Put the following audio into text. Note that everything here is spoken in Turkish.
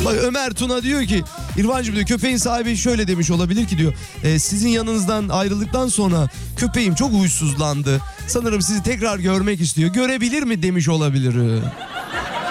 Bak Ömer Tuna diyor ki İrfancığım diyor köpeğin sahibi şöyle demiş olabilir ki diyor. Sizin yanınızdan ayrıldıktan sonra köpeğim çok huysuzlandı. Sanırım sizi tekrar görmek istiyor. Görebilir mi demiş olabilir.